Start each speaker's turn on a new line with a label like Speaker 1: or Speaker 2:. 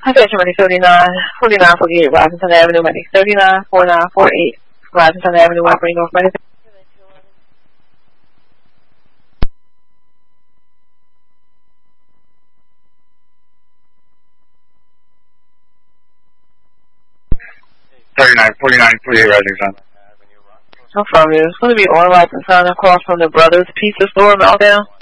Speaker 1: Attention, Medic 39, 4948, Washington Avenue, Medic 39, 4948, Washington Avenue, Westbury, North Medic.
Speaker 2: 4948 Rising Sun.
Speaker 1: No problem. It's going to be on lights and sign across from the Brothers Pizza Store, Meltdown.